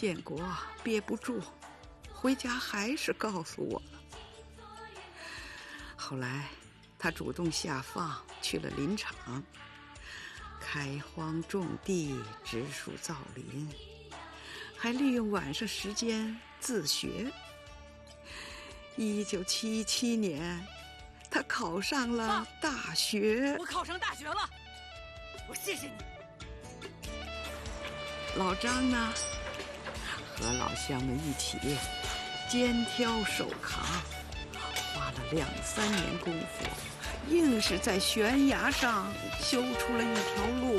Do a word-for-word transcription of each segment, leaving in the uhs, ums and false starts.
建国憋不住，回家还是告诉我了。后来他主动下放去了林场，开荒种地，植树造林，还利用晚上时间自学。一九七七年，他考上了大学。 我考上大学了，我谢谢你。 老张呢，和老乡们一起肩挑手扛，花了两三年功夫，硬是在悬崖上修出了一条路。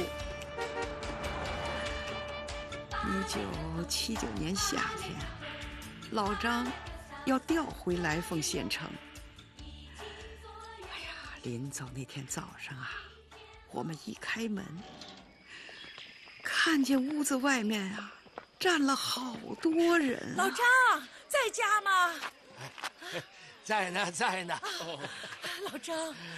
一九七九年夏天，老张要调回来凤县城。哎呀，临走那天早上啊，我们一开门，看见屋子外面啊站了好多人、啊。 老张在家吗？ 在呢，在呢。 哦、老张，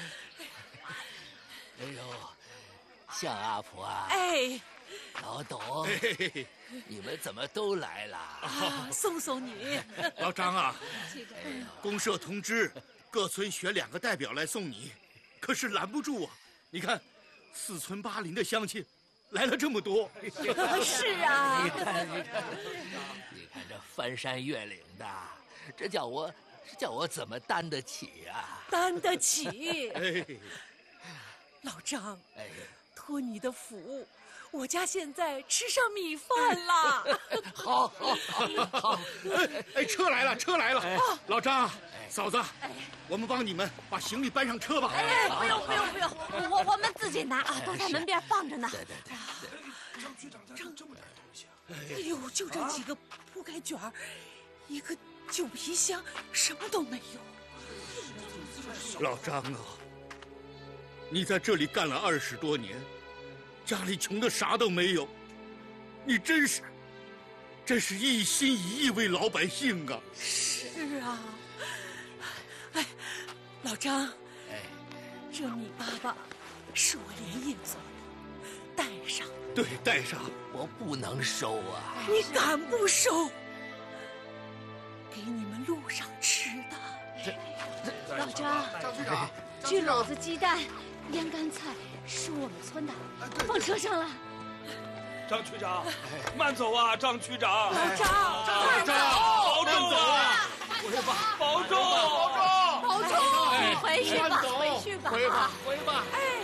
哎呦，向阿婆啊！ 哎， 老董，哎、你们怎么都来了？ 啊，送送你。 老张啊，公社通知各村选两个代表来送你，可是拦不住啊！你看，四村八邻的乡亲来了这么多。 是啊， 你看，你看，你看这翻山越岭的，这叫我，这叫我怎么担得起啊？ 担得起。 哎， 老张， 哎， 托你的福，我家现在吃上米饭了。 好，好，好，好。 哎哎，车来了，车来了！哎、老张，哎、嫂子，哎、我们帮你们把行李搬上车吧。 哎，不用，不用，不用，我我们自己拿啊，都在门边放着呢。 对对对。 张局长家这么点东西啊！ 哎呦，就这几个铺盖卷儿，一个旧皮箱，什么都没有。 老张啊，你在这里干了二十多年，家里穷的啥都没有，你真是，真是一心一意为老百姓啊！ 是啊，哎，老张， 哎， 这米粑粑是我连夜做的，带上。 对，带上。 我不能收啊！ 你敢不收？给你们路上吃的。 老张， 张局长， 焗篓子、鸡蛋、腌干菜是我们村的，放车上了。 张区长，慢走啊，张区长。 老张， 张区长，保重啊！ 回吧， 保重， 保重，你回去吧，回去吧， 回吧，回吧。 哎。